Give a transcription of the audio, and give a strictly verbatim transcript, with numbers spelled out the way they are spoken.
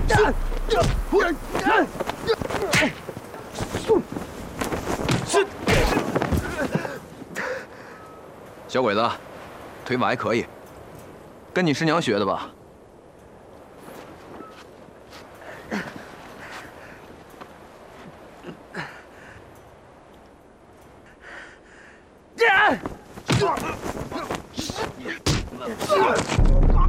小鬼子，腿法还可以，跟你师娘学的吧？